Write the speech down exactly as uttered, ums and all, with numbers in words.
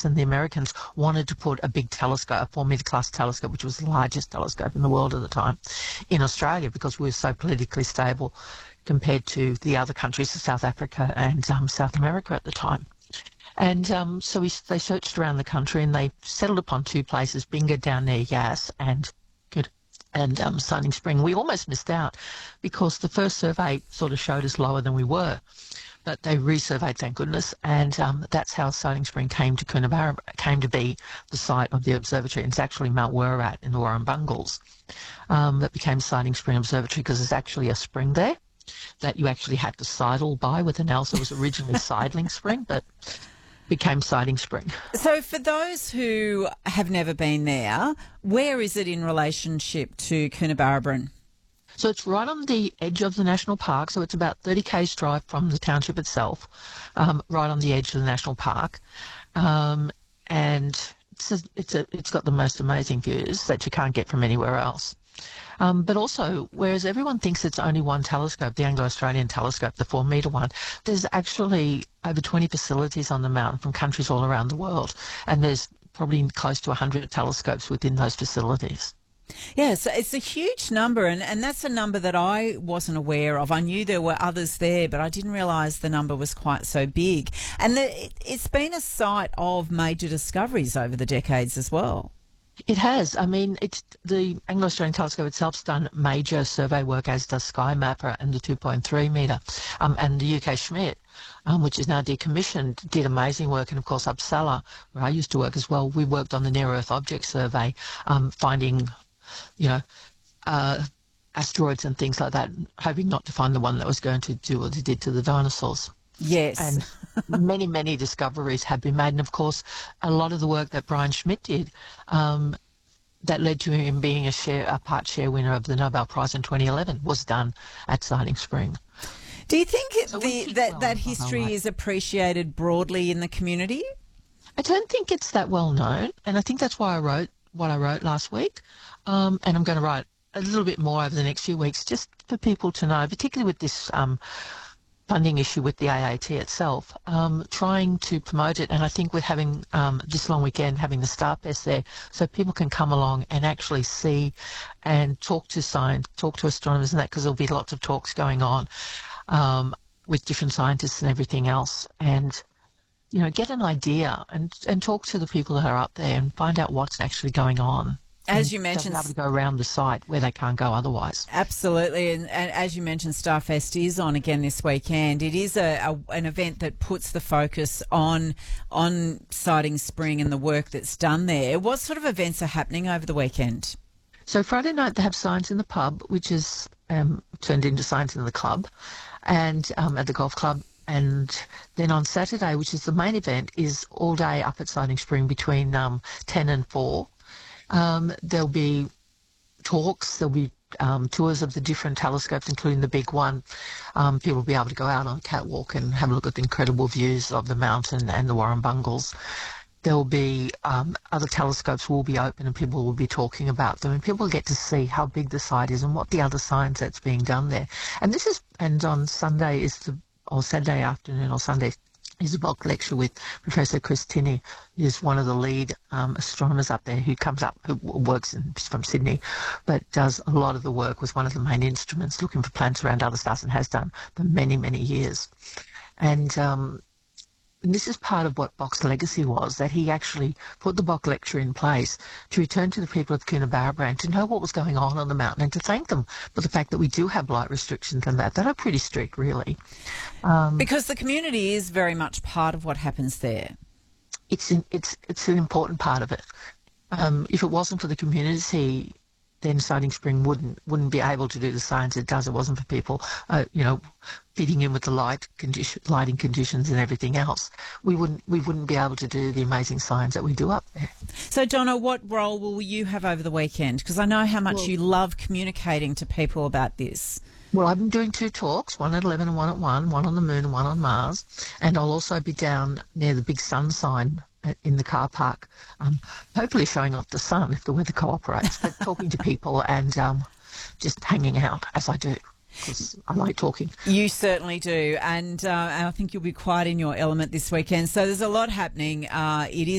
Brits and the Americans wanted to put a big telescope, a four metre class telescope, which was the largest telescope in the world at the time, in Australia because we were so politically stable compared to the other countries, South Africa and um, South America at the time. And um, so we, they searched around the country and they settled upon two places, Binga down near Yass and good and um, Siding Spring. We almost missed out because the first survey sort of showed us lower than we were, but they resurveyed, thank goodness, and um, that's how Siding Spring came to Coonabarabran, came to be the site of the observatory. And it's actually Mount Wurrat in the Warrumbungles um, that became Siding Spring Observatory because there's actually a spring there that you actually had to sidle by with an L. So it was originally Sidling Spring, but became Siding Spring. So for those who have never been there, where is it in relationship to Coonabarabran? So it's right on the edge of the national park. So it's about thirty k's drive from the township itself, um, right on the edge of the national park. Um, and it's, a, it's, a, it's got the most amazing views that you can't get from anywhere else. Um, but also, whereas everyone thinks it's only one telescope, the Anglo-Australian telescope, the four-metre one, there's actually over twenty facilities on the mountain from countries all around the world, and there's probably close to one hundred telescopes within those facilities. Yeah, so it's a huge number, and, and that's a number that I wasn't aware of. I knew there were others there, but I didn't realise the number was quite so big. And the, it, it's been a site of major discoveries over the decades as well. It has. I mean, it's the Anglo-Australian Telescope itself's done major survey work, as does SkyMapper and the two point three metre, um, and the U K Schmidt, um, which is now decommissioned, did amazing work. And, of course, Uppsala, where I used to work as well, we worked on the Near Earth Object Survey, um, finding, you know, uh, asteroids and things like that, hoping not to find the one that was going to do what it did to the dinosaurs. Yes. And many, many discoveries have been made. And, of course, a lot of the work that Brian Schmidt did um, that led to him being a, share, a part share winner of the Nobel Prize in twenty eleven was done at Siding Spring. Do you think So the, that, that history is appreciated broadly in the community? I don't think it's that well known, and I think that's why I wrote what I wrote last week. Um, and I'm going to write a little bit more over the next few weeks just for people to know, particularly with this um, funding issue with the A A T itself, um, trying to promote it. And I think with having um, this long weekend, having the Star Fest there, so people can come along and actually see and talk to science, talk to astronomers and that, because there'll be lots of talks going on um, with different scientists and everything else. And, you know, get an idea and, and talk to the people that are up there and find out what's actually going on. As you mentioned, they'll be able to go around the site where they can't go otherwise. Absolutely, and, and as you mentioned, Starfest is on again this weekend. It is a, a an event that puts the focus on on Siding Spring and the work that's done there. What sort of events are happening over the weekend? So Friday night they have Science in the Pub, which is um, turned into Science in the Club, and um, at the golf club. And then on Saturday, which is the main event, is all day up at Siding Spring between um, ten and four. Um, there'll be talks, there'll be um, tours of the different telescopes, including the big one. Um, people will be able to go out on catwalk and have a look at the incredible views of the mountain and the Warrumbungles. There'll be um, other telescopes will be open and people will be talking about them, and people get to see how big the site is and what the other science that's being done there. And this is, and on Sunday is the, or Saturday afternoon or Sunday is a bulk lecture with Professor Chris Tinney, who's one of the lead um, astronomers up there, who comes up, who works in, from Sydney, but does a lot of the work with one of the main instruments looking for planets around other stars and has done for many, many years. And um, And this is part of what Bok's legacy was, that he actually put the Bok lecture in place to return to the people of Coonabarabran to know what was going on on the mountain and to thank them for the fact that we do have light restrictions and that. That are pretty strict, really. Um, because the community is very much part of what happens there. It's, in, it's, it's an important part of it. Um, if it wasn't for the community, then Siding Spring wouldn't wouldn't be able to do the science it does. It wasn't for people, uh, you know, fitting in with the light condition, lighting conditions and everything else. We wouldn't we wouldn't be able to do the amazing science that we do up there. So, Donna, what role will you have over the weekend? Because I know how much well, you love communicating to people about this. Well, I've been doing two talks, one at eleven and one at one, one on the moon and one on Mars, and I'll also be down near the big sun sign in the car park, um, hopefully showing off the sun if the weather cooperates, but talking to people and um, just hanging out as I do, because I like talking. You certainly do, and, uh, and I think you'll be quite in your element this weekend. So there's a lot happening. Uh, it is